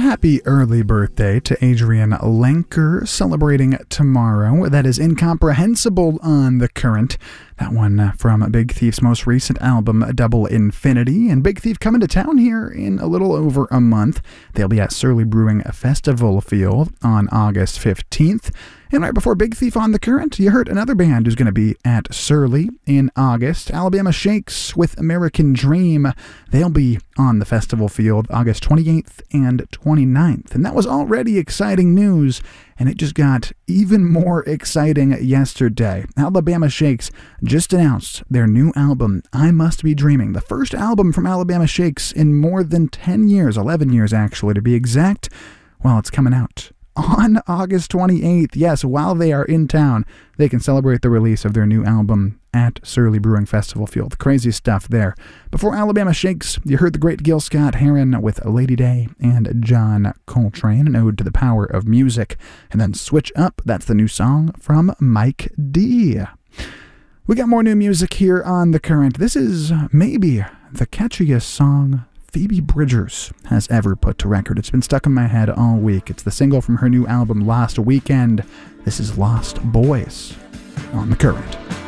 happy early birthday to Adrian Lenker, celebrating tomorrow. That is Incomprehensible on the Current. That one from Big Thief's most recent album, Double Infinity. And Big Thief coming to town here in a little over a month. They'll be at Surly Brewing Festival Field on August 15th. And right before Big Thief on the Current, you heard another band who's going to be at Surly in August. Alabama Shakes with American Dream. They'll be on the festival field August 28th and 29th. And that was already exciting news, and it just got even more exciting yesterday. Alabama Shakes just announced their new album, I Must Be Dreaming. The first album from Alabama Shakes in more than 10 years, 11 years actually to be exact. Well, it's coming out on August 28th. Yes, while they are in town, they can celebrate the release of their new album at Surly Brewing Festival Field. Crazy stuff there. Before Alabama Shakes, you heard the great Gil Scott-Heron with Lady Day and John Coltrane, an ode to the power of music. And then Switch Up, that's the new song from Mike D. We got more new music here on The Current. This is maybe the catchiest song Phoebe Bridgers has ever put to record. It's been stuck in my head all week. It's the single from her new album, Lost Weekend. This is Lost Boys on The Current.